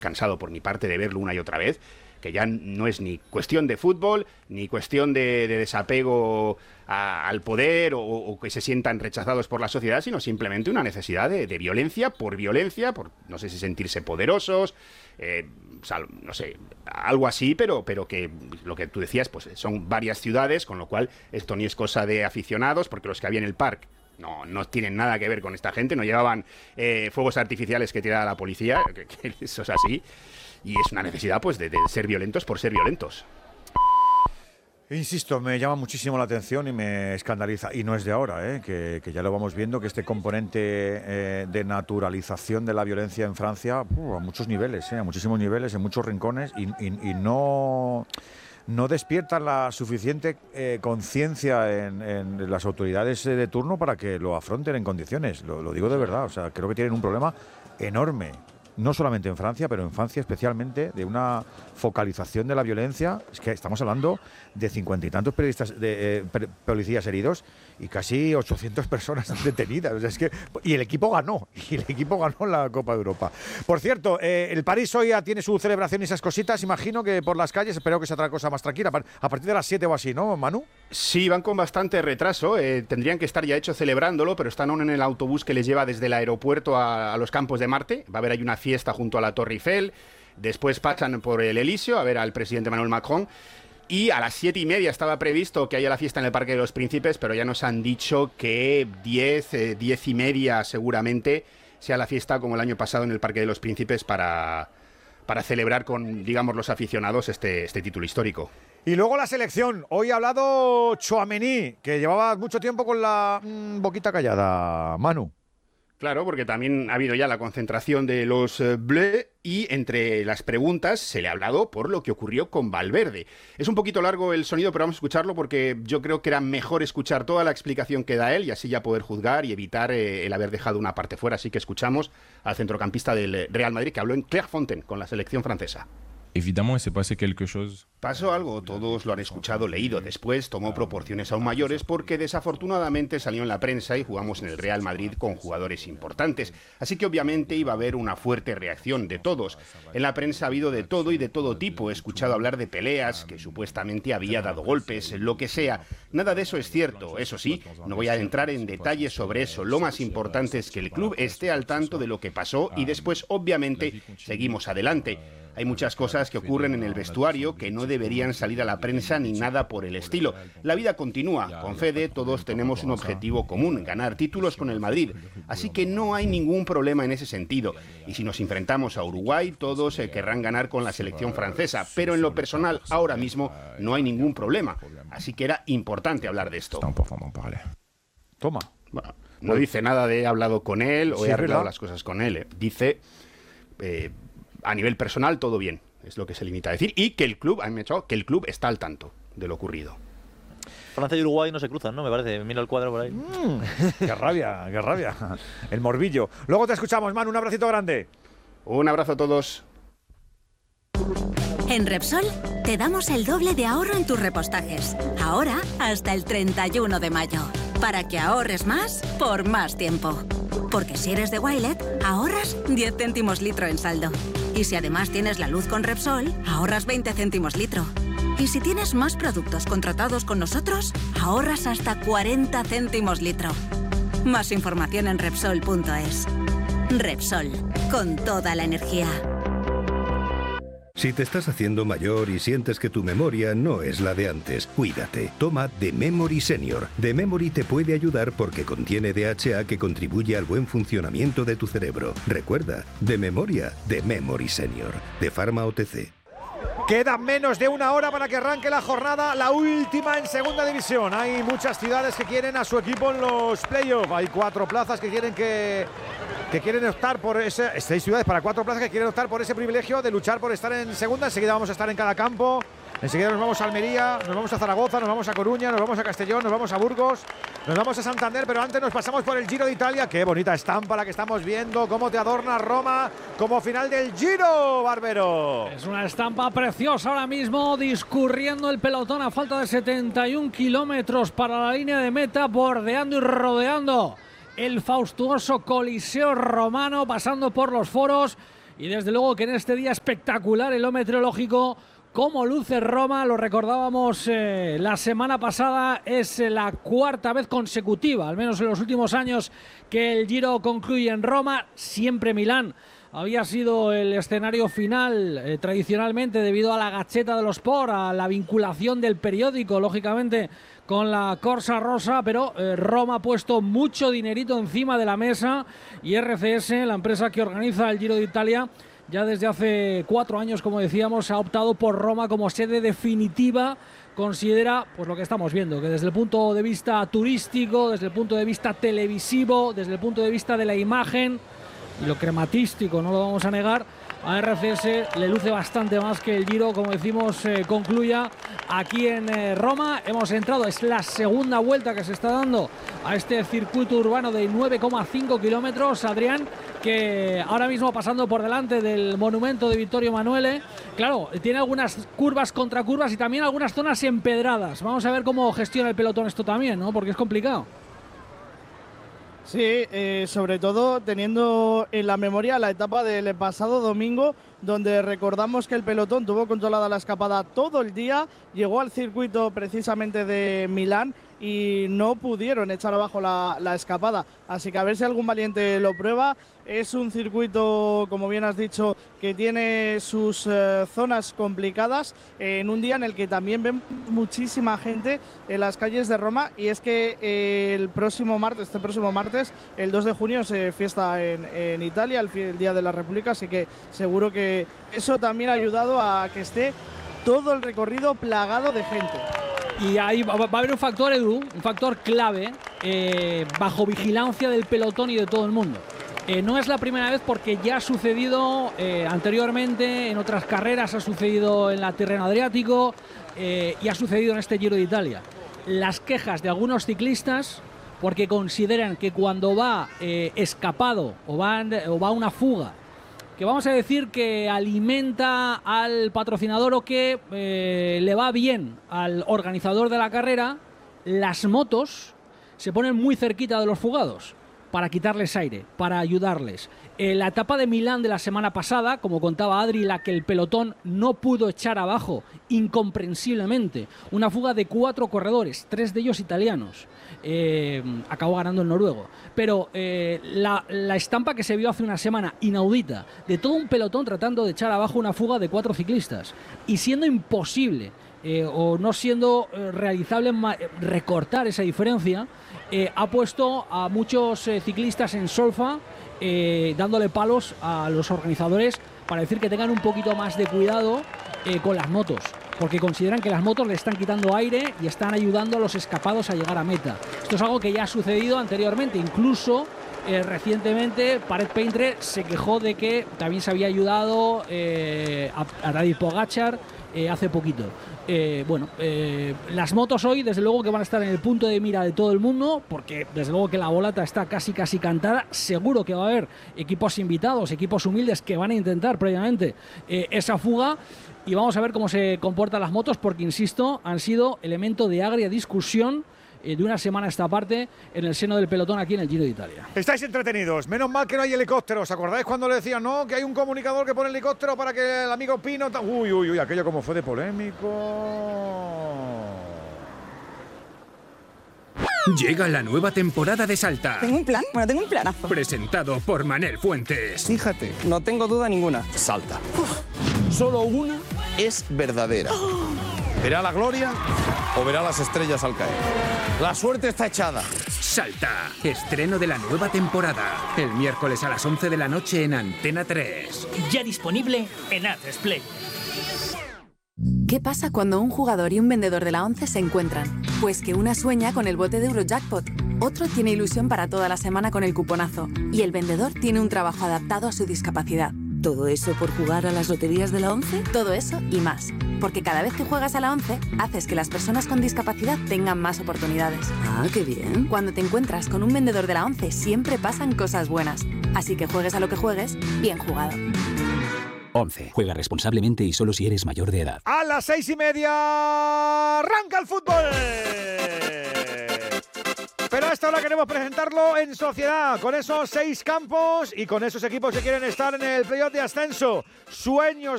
cansado por mi parte de verlo una y otra vez, que ya no es ni cuestión de fútbol, ni cuestión de desapego al poder o que se sientan rechazados por la sociedad, sino simplemente una necesidad de violencia, por no sé si sentirse poderosos, no sé, algo así, pero que lo que tú decías, pues son varias ciudades, con lo cual esto ni es cosa de aficionados, porque los que había en el parque no tienen nada que ver con esta gente, no llevaban fuegos artificiales que tiraba la policía, que eso es así. Y es una necesidad, pues, de ser violentos por ser violentos. Insisto, me llama muchísimo la atención y me escandaliza. Y no es de ahora, que ya lo vamos viendo, que este componente de naturalización de la violencia en Francia, a muchos niveles, a muchísimos niveles, en muchos rincones, y no despierta la suficiente conciencia en las autoridades de turno para que lo afronten en condiciones. Lo digo de verdad, o sea, creo que tienen un problema enorme. No solamente en Francia, pero en Francia especialmente, de una focalización de la violencia. Es que estamos hablando de 50 y tantos policías heridos y casi 800 personas detenidas. O sea, y el equipo ganó la Copa de Europa. Por cierto, el París hoy ya tiene su celebración y esas cositas. Imagino que por las calles, espero que sea otra cosa más tranquila. A partir de las 7 o así, ¿no, Manu? Sí, van con bastante retraso. Tendrían que estar ya hechos celebrándolo, pero están aún en el autobús que les lleva desde el aeropuerto a los Campos de Marte. Va a haber ahí una fiesta junto a la Torre Eiffel. Después pasan por el Elíseo a ver al presidente Emmanuel Macron. Y a las 7:30 estaba previsto que haya la fiesta en el Parque de los Príncipes, pero ya nos han dicho que 10:30 seguramente sea la fiesta como el año pasado en el Parque de los Príncipes para celebrar con, digamos, los aficionados este título histórico. Y luego la selección. Hoy ha hablado Tchouaméni, que llevaba mucho tiempo con la boquita callada. Manu. Claro, porque también ha habido ya la concentración de los Bleus y entre las preguntas se le ha hablado por lo que ocurrió con Valverde. Es un poquito largo el sonido, pero vamos a escucharlo porque yo creo que era mejor escuchar toda la explicación que da él y así ya poder juzgar y evitar el haber dejado una parte fuera. Así que escuchamos al centrocampista del Real Madrid que habló en Clairefontaine con la selección francesa. Évidemment, s'est passé quelque chose. Pasó algo, todos lo han escuchado, leído. Después tomó proporciones aún mayores porque desafortunadamente salió en la prensa y jugamos en el Real Madrid con jugadores importantes. Así que obviamente iba a haber una fuerte reacción de todos. En la prensa ha habido de todo y de todo tipo. He escuchado hablar de peleas, que supuestamente había dado golpes, lo que sea. Nada de eso es cierto. Eso sí, no voy a entrar en detalles sobre eso. Lo más importante es que el club esté al tanto de lo que pasó y después, obviamente, seguimos adelante. Hay muchas cosas que ocurren en el vestuario que no deberían salir a la prensa ni nada por el estilo. La vida continúa. Con Fede todos tenemos un objetivo común, ganar títulos con el Madrid. Así que no hay ningún problema en ese sentido. Y si nos enfrentamos a Uruguay, todos querrán ganar con la selección francesa. Pero en lo personal, ahora mismo, no hay ningún problema. Así que era importante hablar de esto. Toma. Bueno, no dice nada de he hablado con él o he arreglado las cosas con él. Dice... a nivel personal, todo bien, es lo que se limita a decir. Y que el club, que el club está al tanto de lo ocurrido. Francia y Uruguay no se cruzan, ¿no? Me parece. Mira el cuadro por ahí. Qué rabia, qué rabia. El morbillo. Luego te escuchamos, Manu. Un abracito grande. Un abrazo a todos. En Repsol te damos el doble de ahorro en tus repostajes. Ahora hasta el 31 de mayo. Para que ahorres más por más tiempo. Porque si eres de Wilet, ahorras 10 céntimos litro en saldo. Y si además tienes la luz con Repsol, ahorras 20 céntimos litro. Y si tienes más productos contratados con nosotros, ahorras hasta 40 céntimos litro. Más información en Repsol.es. Repsol, con toda la energía. Si te estás haciendo mayor y sientes que tu memoria no es la de antes, cuídate. Toma The Memory Senior. The Memory te puede ayudar porque contiene DHA que contribuye al buen funcionamiento de tu cerebro. Recuerda, de memoria, The Memory Senior. De Pharma OTC. Queda menos de una hora para que arranque la jornada, la última en segunda división. Hay muchas ciudades que quieren a su equipo en los playoffs. Hay 4 plazas que quieren optar por ese... 6 ciudades para 4 plazas que quieren optar por ese privilegio de luchar por estar en segunda. Enseguida vamos a estar en cada campo. Enseguida nos vamos a Almería, nos vamos a Zaragoza, nos vamos a Coruña, nos vamos a Castellón, nos vamos a Burgos, nos vamos a Santander, pero antes nos pasamos por el Giro de Italia. Qué bonita estampa la que estamos viendo, cómo te adorna Roma como final del Giro, Barbero. Es una estampa preciosa ahora mismo, discurriendo el pelotón a falta de 71 kilómetros para la línea de meta, bordeando y rodeando el fastuoso Coliseo romano, pasando por los foros y desde luego que en este día espectacular en lo meteorológico, como luce Roma, lo recordábamos la semana pasada, es la cuarta vez consecutiva, al menos en los últimos años, que el Giro concluye en Roma. Siempre Milán había sido el escenario final tradicionalmente debido a la Gazzetta dello Sport, a la vinculación del periódico, lógicamente, con la Corsa Rosa, pero Roma ha puesto mucho dinerito encima de la mesa y RCS, la empresa que organiza el Giro de Italia, ya desde hace 4 años, como decíamos, ha optado por Roma como sede definitiva. Considera, pues lo que estamos viendo, que desde el punto de vista turístico, desde el punto de vista televisivo, desde el punto de vista de la imagen y lo crematístico, no lo vamos a negar, a RCS le luce bastante más que el Giro, como decimos, concluya aquí en Roma. Hemos entrado, es la segunda vuelta que se está dando a este circuito urbano de 9,5 kilómetros, Adrián, que ahora mismo pasando por delante del monumento de Vittorio Emanuele. Claro, tiene algunas curvas contra curvas y también algunas zonas empedradas. Vamos a ver cómo gestiona el pelotón esto también, ¿no? Porque es complicado. Sí, sobre todo teniendo en la memoria la etapa del pasado domingo, donde recordamos que el pelotón tuvo controlada la escapada todo el día, llegó al circuito precisamente de Milán y no pudieron echar abajo la escapada. Así que a ver si algún valiente lo prueba. Es un circuito, como bien has dicho, que tiene sus zonas complicadas en un día en el que también ven muchísima gente en las calles de Roma. Y es que este próximo martes, el 2 de junio, se fiesta en Italia, el Día de la República. Así que seguro que eso también ha ayudado a que esté todo el recorrido plagado de gente. Y ahí va a haber un factor, Edu, un factor clave, bajo vigilancia del pelotón y de todo el mundo. No es la primera vez porque ya ha sucedido anteriormente en otras carreras, ha sucedido en la Tirreno Adriático y ha sucedido en este Giro de Italia. Las quejas de algunos ciclistas porque consideran que cuando va escapado o va una fuga, que vamos a decir que alimenta al patrocinador o que le va bien al organizador de la carrera, las motos se ponen muy cerquita de los fugados para quitarles aire, para ayudarles. La etapa de Milán de la semana pasada, como contaba Adri, la que el pelotón no pudo echar abajo, incomprensiblemente. Una fuga de 4 corredores, 3 de ellos italianos. Acabó ganando el noruego. Pero la estampa que se vio hace una semana, inaudita, de todo un pelotón tratando de echar abajo una fuga de 4 ciclistas. Y siendo imposible, o no siendo realizable recortar esa diferencia, ha puesto a muchos ciclistas en solfa, dándole palos a los organizadores para decir que tengan un poquito más de cuidado con las motos, porque consideran que las motos le están quitando aire y están ayudando a los escapados a llegar a meta. Esto es algo que ya ha sucedido anteriormente, incluso recientemente Paret Paintre se quejó de que también se había ayudado a Tadej Pogačar hace poquito. Las motos hoy desde luego que van a estar en el punto de mira de todo el mundo, porque desde luego que la bolata está casi cantada. Seguro que va a haber equipos invitados, equipos humildes que van a intentar previamente esa fuga, y vamos a ver cómo se comportan las motos, porque insisto, han sido elemento de agria discusión de una semana a esta parte en el seno del pelotón aquí en el Giro de Italia. Estáis entretenidos, menos mal que no hay helicópteros. ¿Os acordáis cuando le decían, no, que hay un comunicador que pone helicóptero para que el amigo Pino... Uy, aquello como fue de polémico. Llega la nueva temporada de Salta. Tengo un plan, tengo un planazo. Presentado por Manel Fuentes. Fíjate, no tengo duda ninguna. Salta. Solo una es verdadera. ¿Verá la gloria o verá las estrellas al caer? La suerte está echada. Salta, estreno de la nueva temporada. El miércoles a las 11 de la noche en Antena 3. Ya disponible en Atresplay. ¿Qué pasa cuando un jugador y un vendedor de la 11 se encuentran? Pues que una sueña con el bote de Eurojackpot, otro tiene ilusión para toda la semana con el cuponazo y el vendedor tiene un trabajo adaptado a su discapacidad. ¿Todo eso por jugar a las loterías de la 11? Todo eso y más. Porque cada vez que juegas a la 11, haces que las personas con discapacidad tengan más oportunidades. ¡Ah, qué bien! Cuando te encuentras con un vendedor de la 11, siempre pasan cosas buenas. Así que juegues a lo que juegues, bien jugado. 11. Juega responsablemente y solo si eres mayor de edad. A las 6:30 arranca el fútbol. Pero hasta ahora queremos presentarlo en sociedad, con esos 6 campos y con esos equipos que quieren estar en el playoff de ascenso. Sueños